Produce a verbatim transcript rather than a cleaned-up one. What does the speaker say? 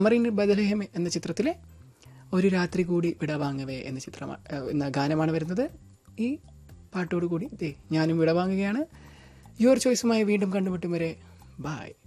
മറിൻ ബദലഹം എന്ന ചിത്രത്തിലെ ഒരു രാത്രി കൂടി വിടവാങ്ങവേ എന്ന ചിത്രമാണ് എന്ന ഗാനമാണ് വരുന്നത്. ഈ പാട്ടോടുകൂടി ദേ ഞാനും വിടവാങ്ങുകയാണ്. യുവർ ചോയ്സുമായി വീണ്ടും കണ്ടുമുട്ടും വരെ ബായ്.